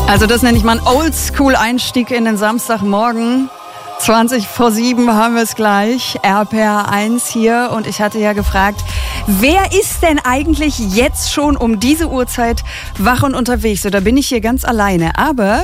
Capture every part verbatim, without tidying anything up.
Also das nenne ich mal einen Oldschool-Einstieg in den Samstagmorgen. zwanzig vor sieben haben wir es gleich. R P R eins hier. Und ich hatte ja gefragt, wer ist denn eigentlich jetzt schon um diese Uhrzeit wach und unterwegs? So, da bin ich hier ganz alleine. Aber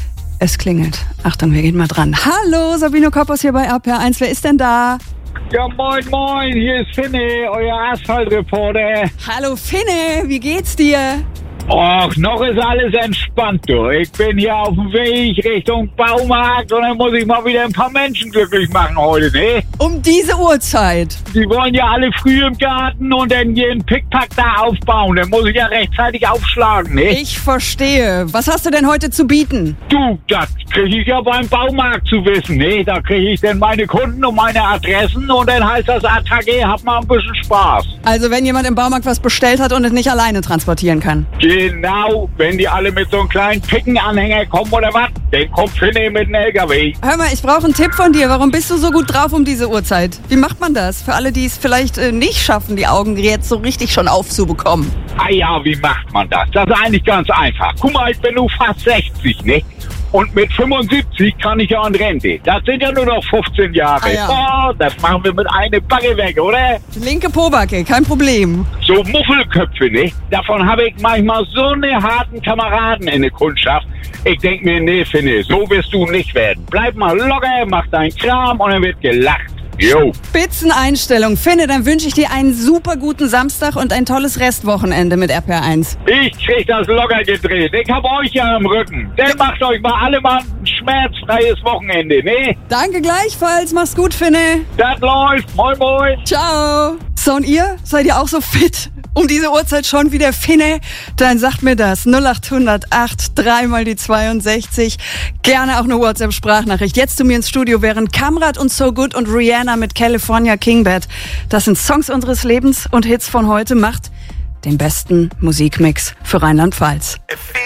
es klingelt. Achtung, wir gehen mal dran. Hallo, Sabine Koppers hier bei R P R eins. Wer ist denn da? Ja, moin, moin. Hier ist Finne, euer Asphaltreporter. Hallo Finne, wie geht's dir? Och, noch ist alles entspannt, du. Ich bin hier auf dem Weg Richtung Baumarkt und dann muss ich mal wieder ein paar Menschen glücklich machen heute, ne? Um diese Uhrzeit? Die wollen ja alle früh im Garten und dann hier einen Pickpack da aufbauen. Dann muss ich ja rechtzeitig aufschlagen, ne? Ich verstehe. Was hast du denn heute zu bieten? Du, das kriege ich ja beim Baumarkt zu wissen, ne? Da kriege ich dann meine Kunden und meine Adressen und dann heißt das Attacke, hab mal ein bisschen Spaß. Also wenn jemand im Baumarkt was bestellt hat und es nicht alleine transportieren kann? Genau, wenn die alle mit so einem kleinen Pickenanhänger kommen oder was, dann kommt Finne mit einem L K W. Hör mal, ich brauche einen Tipp von dir. Warum bist du so gut drauf um diese Uhrzeit? Wie macht man das? Für alle, die es vielleicht äh, nicht schaffen, die Augen jetzt so richtig schon aufzubekommen. Ah ja, wie macht man das? Das ist eigentlich ganz einfach. Guck mal, ich bin nur fast sechzig, ne? Und mit fünfundsiebzig kann ich ja an Rente. Das sind ja nur noch fünfzehn Jahre. Ah, ja. Oh, das machen wir mit einer Backe weg, oder? Linke Pobacke, kein Problem. So Muffelköpfe, ne? Davon habe ich manchmal so eine harten Kameraden in der Kundschaft. Ich denk mir, nee, Finne, so wirst du nicht werden. Bleib mal locker, mach deinen Kram und dann wird gelacht. Jo. Spitzeneinstellung. Finne, dann wünsche ich dir einen super guten Samstag und ein tolles Restwochenende mit R P R eins. Ich krieg das locker gedreht. Ich hab euch ja im Rücken. Dann macht euch mal alle mal ein schmerzfreies Wochenende, ne? Danke gleichfalls. Mach's gut, Finne. Das läuft. Moin, moin. Ciao. So, und ihr? Seid ihr auch so fit? Um diese Uhrzeit schon wieder Finne? Dann sagt mir das. null acht null null acht, drei mal die zweiundsechzig. Gerne auch eine WhatsApp-Sprachnachricht. Jetzt zu mir ins Studio wären Kamrat und So Good und Rihanna mit California King Bed. Das sind Songs unseres Lebens und Hits von heute. Macht den besten Musikmix für Rheinland-Pfalz.